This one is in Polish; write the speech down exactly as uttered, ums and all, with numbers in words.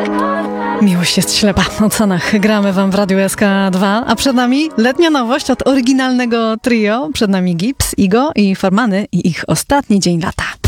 Miłość jest ślepa. O Canach gramy wam w Radiu S K dwa, a przed nami letnia nowość od oryginalnego trio. Przed nami Gibbs, Igo i Formany i ich ostatni dzień lata.